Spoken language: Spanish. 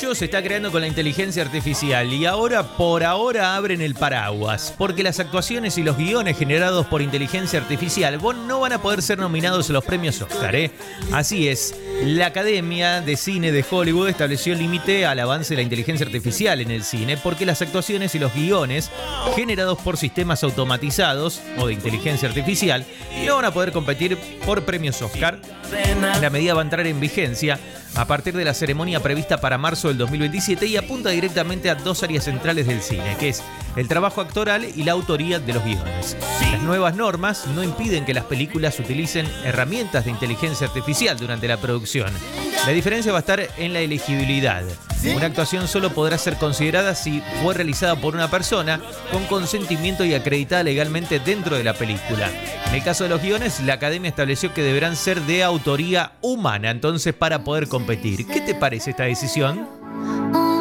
mucho se está creando con la inteligencia artificial y ahora, por ahora, abren el paraguas. Porque las actuaciones y los guiones generados por inteligencia artificial no van a poder ser nominados a los premios Oscar, ¿eh? Así es, la Academia de Cine de Hollywood estableció límite al avance de la inteligencia artificial en el cine porque las actuaciones y los guiones generados por sistemas automatizados o de inteligencia artificial no van a poder competir por premios Oscar. La medida va a entrar en vigencia a partir de la ceremonia prevista para marzo del 2027 y apunta directamente a dos áreas centrales del cine, que es el trabajo actoral y la autoría de los guiones. Las nuevas normas no impiden que las películas utilicen herramientas de inteligencia artificial durante la producción. La diferencia va a estar en la elegibilidad. Una actuación solo podrá ser considerada si fue realizada por una persona con consentimiento y acreditada legalmente dentro de la película. En el caso de los guiones, la Academia estableció que deberán ser de autoría humana, entonces para poder competir. ¿Qué te parece esta decisión?